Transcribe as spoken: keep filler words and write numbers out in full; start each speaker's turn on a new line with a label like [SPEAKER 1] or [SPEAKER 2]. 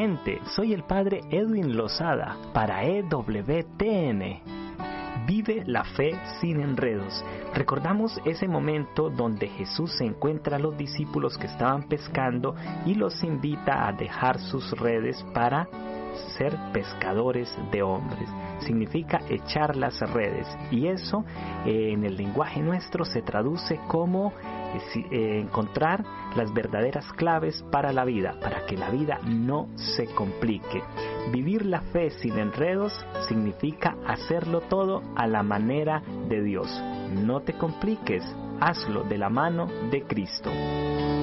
[SPEAKER 1] gente, soy el padre Edwin Lozada para E W T N. Vive la fe sin enredos. Recordamos ese momento donde Jesús se encuentra a los discípulos que estaban pescando y los invita a dejar sus redes para ser pescadores de hombres. Significa echar las redes, y eso eh, en el lenguaje nuestro se traduce como eh, eh, encontrar las verdaderas claves para la vida, para que la vida no se complique. Vivir la fe sin enredos significa hacerlo todo a la manera de Dios. No te compliques, hazlo de la mano de Cristo.